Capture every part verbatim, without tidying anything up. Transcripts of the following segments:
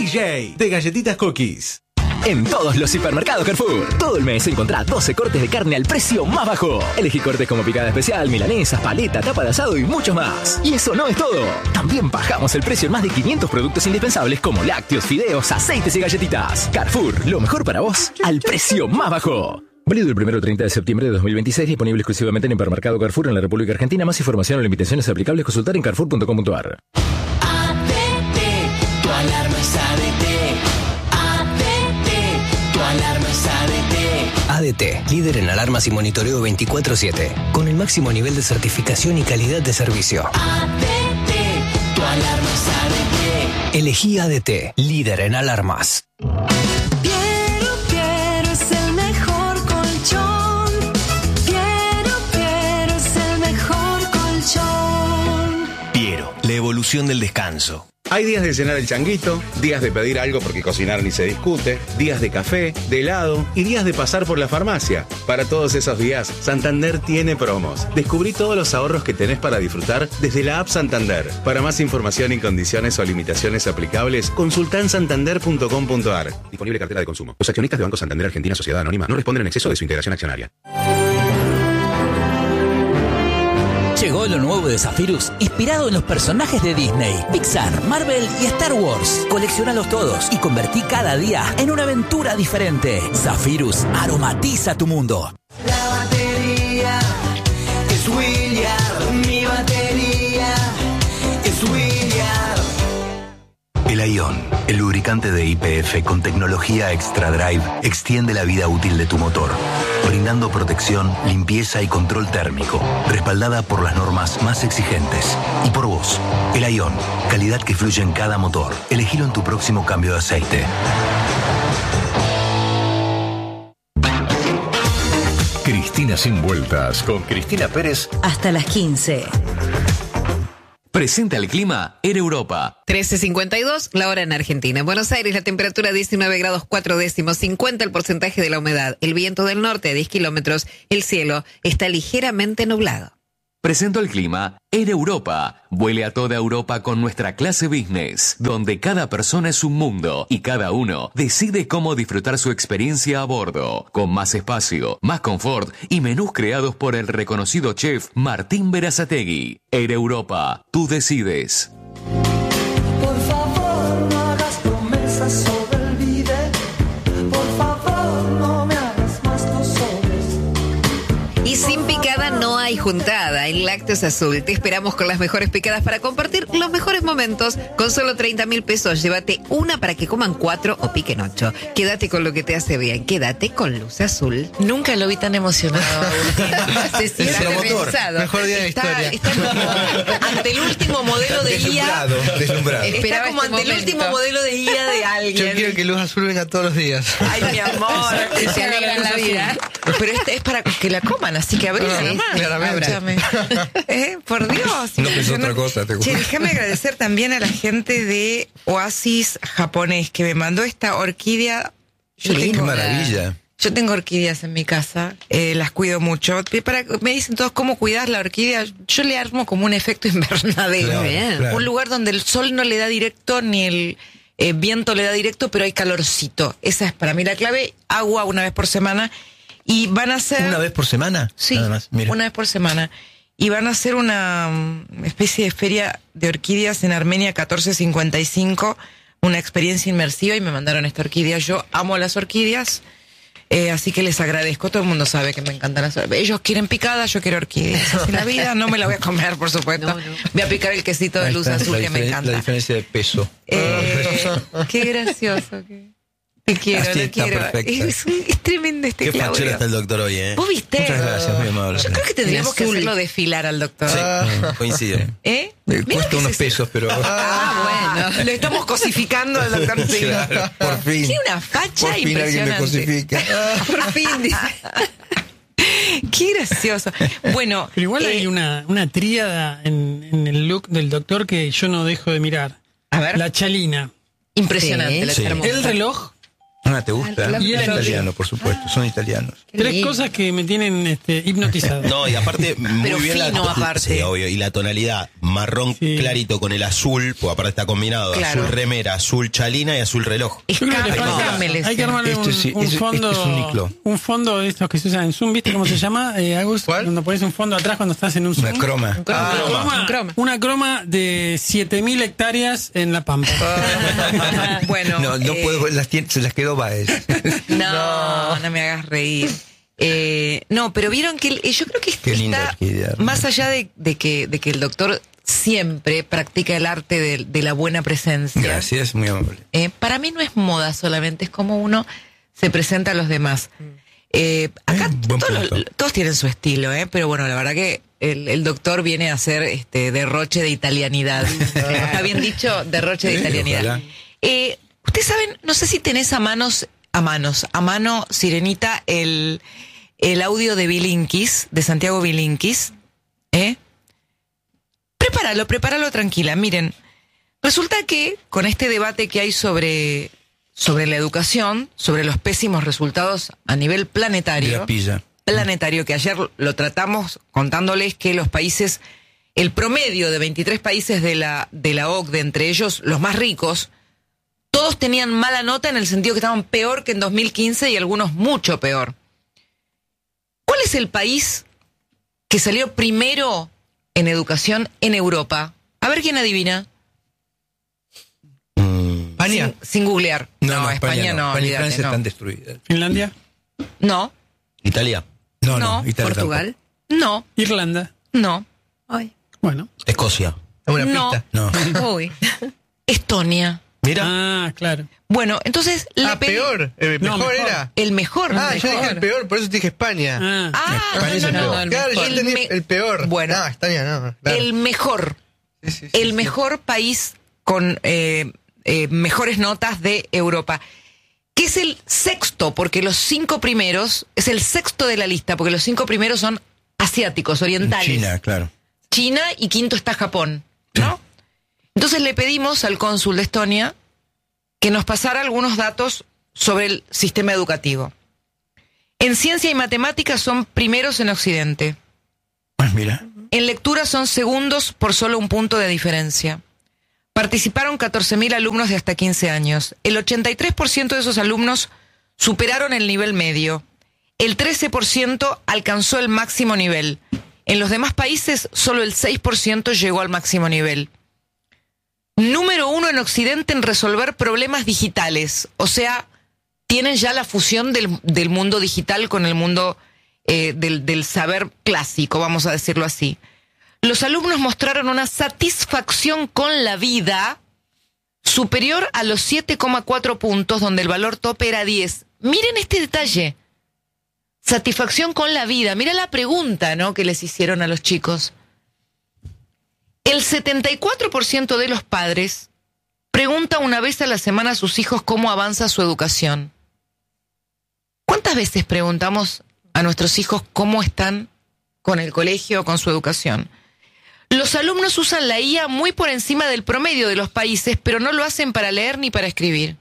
J de Galletitas Cookies. En todos los hipermercados Carrefour, todo el mes encontrá doce cortes de carne al precio más bajo. Elegí cortes como picada especial, milanesas, paleta, tapa de asado y mucho más. Y eso no es todo. También bajamos el precio en más de quinientos productos indispensables como lácteos, fideos, aceites y galletitas. Carrefour, lo mejor para vos al precio más bajo. Válido del primero al treinta de septiembre de dos mil veintiséis, disponible exclusivamente en hipermercado Carrefour en la República Argentina. Más información o limitaciones aplicables, consultar en carrefour punto com punto a r. A D T, tu alarma es A D T. Alarma es A D T. A D T, líder en alarmas y monitoreo veinticuatro siete, con el máximo nivel de certificación y calidad de servicio. A D T, tu alarma es A D T. Elegí A D T, líder en alarmas. Piero, Piero es el mejor colchón. Piero, Piero es el mejor colchón. Piero, la evolución del descanso. Hay días de cenar el changuito, días de pedir algo porque cocinar ni se discute, días de café, de helado y días de pasar por la farmacia. Para todos esos días, Santander tiene promos. Descubrí todos los ahorros que tenés para disfrutar desde la app Santander. Para más información y condiciones o limitaciones aplicables, consultá en santander punto com punto a r. Disponible cartera de consumo. Los accionistas de Banco Santander Argentina Sociedad Anónima no responden en exceso de su integración accionaria. Llegó lo nuevo de Zephyrus, inspirado en los personajes de Disney, Pixar, Marvel y Star Wars. Coleccionalos todos y convertí cada día en una aventura diferente. Zephyrus aromatiza tu mundo. La batería es William, mi batería es William. El Ion, el lubricante de Y P F con tecnología Extra Drive, extiende la vida útil de tu motor, brindando protección, limpieza y control térmico, respaldada por las normas más exigentes. Y por vos, el Ion, calidad que fluye en cada motor. Elegilo en tu próximo cambio de aceite. Cristina Sin Vueltas, con Cristina Pérez. Hasta las quince. Presenta el clima en Europa. trece cincuenta y dos, la hora en Argentina. En Buenos Aires, la temperatura diecinueve grados cuatro décimos, cincuenta el porcentaje de la humedad. El viento del norte, diez kilómetros. El cielo está ligeramente nublado. Presento el clima en Europa. Vuele a toda Europa con nuestra clase business, donde cada persona es un mundo y cada uno decide cómo disfrutar su experiencia a bordo, con más espacio, más confort y menús creados por el reconocido chef Martín Berazategui. En Europa, tú decides. Por favor, no hagas promesas sobre el bidet. Por favor, no me hagas más los sobres. Y sin picada no hay juntada. En Lácteos Azul te esperamos con las mejores picadas para compartir los mejores momentos. Con solo treinta mil pesos, llévate una para que coman cuatro o piquen ocho. Quédate con lo que te hace bien. Quédate con Luz Azul. Nunca lo vi tan emocionado. Se siente pensado. Mejor día de la está, historia. está como ante el último modelo de I A. Deslumbrado, deslumbrado. Está Esperaba como este ante el momento. último modelo de I A de alguien. Yo quiero que Luz Azul venga todos los días. Ay, mi amor. Se alegran la vida. Pero este es para que la coman, así que abrí Ah, nomás. claramente. Ábrame. Eh, por Dios. No pensó Yo otra cosa, te juro. Che, déjame agradecer también a la gente de Oasis japonés que me mandó esta orquídea. Yo Qué tengo- maravilla. Yo tengo orquídeas en mi casa, eh, las cuido mucho. Para, me dicen todos cómo cuidar la orquídea. Yo le armo como un efecto invernadero. Claro, bien. claro. Un lugar donde el sol no le da directo ni el eh, viento le da directo, pero hay calorcito. Esa es para mí la clave. Agua una vez por semana. Y van a hacer... ¿Una vez por semana? Sí, Nada más. Mira. una vez por semana. Y van a hacer una mm, especie de feria de orquídeas en Armenia catorce cincuenta y cinco, una experiencia inmersiva, y me mandaron esta orquídea. Yo amo las orquídeas, eh, así que les agradezco. Todo el mundo sabe que me encantan las orquídeas. Ellos quieren picadas, yo quiero orquídeas. Así la vida, no me la voy a comer, por supuesto. No, no. Voy a picar el quesito de Ahí Luz está, Azul la que me diferen- encanta. La diferencia de peso. Eh, qué gracioso. que- Te quiero, Así te está quiero. perfecta. Es, es tremendo este Qué Claudio. fachero está el doctor hoy, ¿eh? ¿Vos viste? Muchas gracias, muy amable. Yo creo que tendríamos que azul. hacerlo desfilar al doctor. Sí, coincide. ¿Eh? Me Mira cuesta que unos se- pesos, pero... Ah, bueno. Lo estamos cosificando al doctor. Sí. Claro, por fin. Tiene una facha Por fin alguien me impresionante. cosifica. Por fin, dice. Qué gracioso. Bueno, Pero igual eh, hay una, una tríada en, en el look del doctor que yo no dejo de mirar. A ver. La chalina, impresionante. Sí. la Sí. hermosa. el reloj Ah, ¿te gusta? Ah, Es y el- italiano, por supuesto, son italianos. Tres cosas que me tienen este, hipnotizado. No, y aparte, muy Pero bien fino, la aparte. Sí, obvio. Y la tonalidad marrón clarito con el azul, pues aparte está combinado. Claro. Azul remera, azul chalina y azul reloj. Yo creo que le falta- hay que armarle un, Este sí, un este- fondo, este es un niclo. un fondo de estos que se usan en Zoom, ¿viste cómo se llama, eh, Agus? Cuando pones un fondo atrás cuando estás en un Zoom. Una croma. Un croma. Ah, Una croma, un croma. una croma de siete mil hectáreas en La Pampa. Bueno, No, no eh, puedo, las tien- se las quedó Baez. No, no me hagas reír. Eh, no, pero vieron que el- eh, yo creo que Qué linda está orquídea. más allá de, de que de que el doctor siempre practica el arte de, de la buena presencia. Gracias, muy amable. Eh, para mí no es moda solamente, es como uno se presenta a los demás. Eh, acá buen todos, punto. los- todos tienen su estilo, ¿eh? Pero bueno, la verdad que el, el doctor viene a hacer este derroche de italianidad. Está bien dicho, derroche de Sí, italianidad. ojalá. Eh, Ustedes saben, no sé si tenés a manos, a manos, a mano, Sirenita, el, el audio de Bilinkis, de Santiago Bilinkis, ¿eh? Prepáralo, prepáralo tranquila. Miren, resulta que con este debate que hay sobre, sobre la educación, sobre los pésimos resultados a nivel De planetario, la pilla. planetario, que ayer lo tratamos contándoles que los países, el promedio de veintitrés países de la, de la O C D E, entre ellos los más ricos, todos tenían mala nota en el sentido que estaban peor que en dos mil quince y algunos mucho peor. ¿Cuál es el país que salió primero en educación en Europa? A ver quién adivina. España. Sin, sin googlear. No, España, no. España y olvídate, Francia no. están destruidas. ¿Finlandia? No, Italia. No, No, no, Italia Portugal. no, ¿Irlanda? no, Ay. Bueno. Escocia. tampoco. Una No. pista. No. Uy. Estonia. Mira. Ah, claro. Bueno, entonces le Ah, pedí- peor. El No, mejor mejor. era. el mejor. Ah, el yo dije mejor. el peor, por eso te dije España. Ah, Ah, España es el no, no, peor. no, el Claro, yo mejor. entendí me- el peor. Bueno. No, España no. Claro. El mejor. Sí, sí, sí, el sí. mejor país con eh, eh, mejores notas de Europa. Que es el sexto, porque los cinco primeros, es el sexto de la lista, porque los cinco primeros son asiáticos, orientales. China, claro. China y quinto está Japón, ¿no? Entonces le pedimos al cónsul de Estonia que nos pasara algunos datos sobre el sistema educativo. En ciencia y matemáticas son primeros en Occidente. Pues mira. En lectura son segundos por solo un punto de diferencia. Participaron catorce mil alumnos de hasta quince años. El ochenta y tres por ciento de esos alumnos superaron el nivel medio. El trece por ciento alcanzó el máximo nivel. En los demás países, solo el seis por ciento llegó al máximo nivel. Número uno en Occidente en resolver problemas digitales. O sea, tienen ya la fusión del, del mundo digital con el mundo eh, del, del saber clásico, vamos a decirlo así. Los alumnos mostraron una satisfacción con la vida superior a los siete coma cuatro puntos, donde el valor tope era diez. Miren este detalle. Satisfacción con la vida. Mira la pregunta, ¿no?, que les hicieron a los chicos. El setenta y cuatro por ciento de los padres pregunta una vez a la semana a sus hijos cómo avanza su educación. ¿Cuántas veces preguntamos a nuestros hijos cómo están con el colegio, con su educación? Los alumnos usan la I A muy por encima del promedio de los países, pero no lo hacen para leer ni para escribir.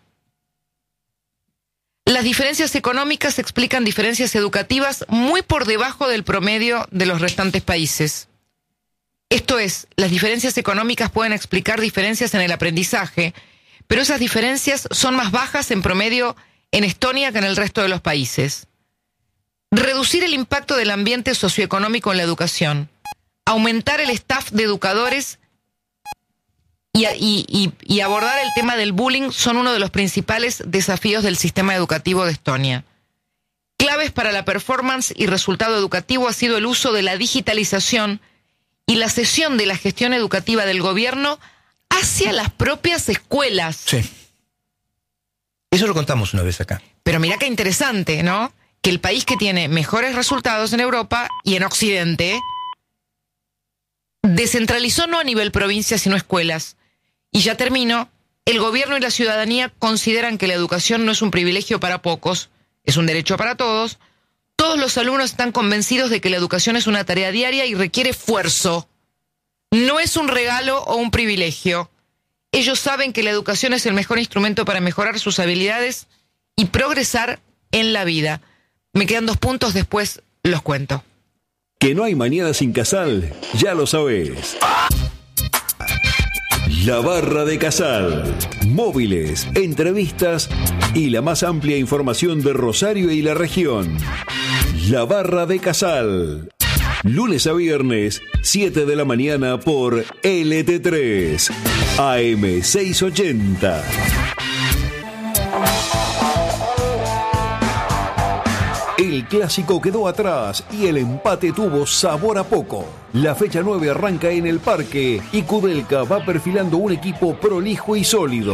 Las diferencias económicas explican diferencias educativas muy por debajo del promedio de los restantes países. Esto es, las diferencias económicas pueden explicar diferencias en el aprendizaje, pero esas diferencias son más bajas en promedio en Estonia que en el resto de los países. Reducir el impacto del ambiente socioeconómico en la educación. Aumentar el staff de educadores y, y, y, y abordar el tema del bullying son uno de los principales desafíos del sistema educativo de Estonia. Claves para la performance y resultado educativo ha sido el uso de la digitalización y la cesión de la gestión educativa del gobierno hacia las propias escuelas. Sí. Eso lo contamos una vez acá. Pero mira qué interesante, ¿no? Que el país que tiene mejores resultados en Europa y en Occidente descentralizó no a nivel provincia, sino escuelas. Y ya termino, el gobierno y la ciudadanía consideran que la educación no es un privilegio para pocos, es un derecho para todos. Todos los alumnos están convencidos de que la educación es una tarea diaria y requiere esfuerzo. No es un regalo o un privilegio. Ellos saben que la educación es el mejor instrumento para mejorar sus habilidades y progresar en la vida. Me quedan dos puntos, después los cuento. Que no hay mañana sin Casal, ya lo sabes. La Barra de Casal. Móviles, entrevistas y la más amplia información de Rosario y la región. La Barra de Casal. Lunes a viernes, siete de la mañana por L T tres, A M seiscientos ochenta. El clásico quedó atrás y el empate tuvo sabor a poco. La fecha nueve arranca en el Parque y Kudelka va perfilando un equipo prolijo y sólido.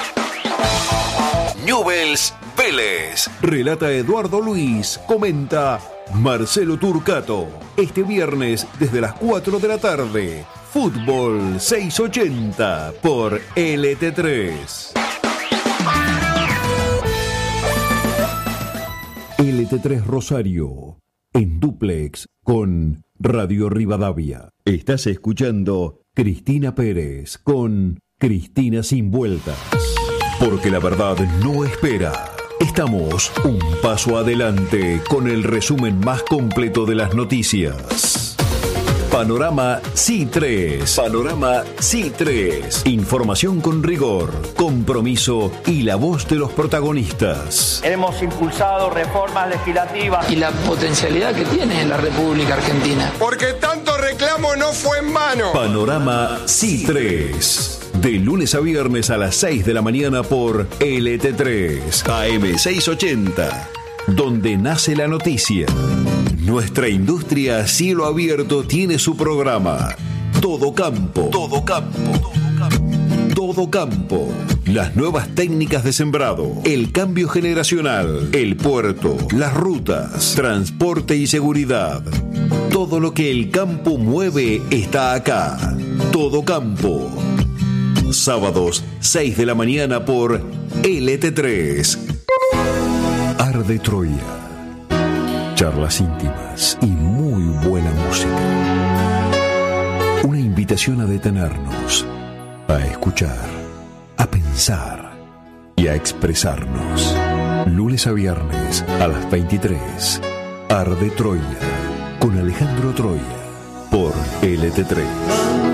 Newell's Vélez. Relata Eduardo Luis. Comenta Marcelo Turcato. Este viernes desde las cuatro de la tarde. Fútbol seiscientos ochenta por L T tres. L T tres Rosario, en dúplex con Radio Rivadavia. Estás escuchando Cristina Pérez con Cristina Sin Vueltas. Porque la verdad no espera. Estamos un paso adelante con el resumen más completo de las noticias. Panorama C I tres. Panorama C I tres. Información con rigor, compromiso y la voz de los protagonistas. Hemos impulsado reformas legislativas. Y la potencialidad que tiene en la República Argentina. Porque tanto reclamo no fue en vano. Panorama C I tres. De lunes a viernes a las seis de la mañana por L T tres, A M seiscientos ochenta. Donde nace la noticia. Nuestra industria a cielo abierto tiene su programa. Todo campo. Todo campo. Todo campo. Las nuevas técnicas de sembrado, el cambio generacional, el puerto, las rutas, transporte y seguridad. Todo lo que el campo mueve está acá. Todo campo. Sábados, seis de la mañana por L T tres. Arde Troya. Charlas íntimas y muy buena música. Una invitación a detenernos, a escuchar, a pensar y a expresarnos. Lunes a viernes a las veintitrés. Arde Troya con Alejandro Troya por L T tres.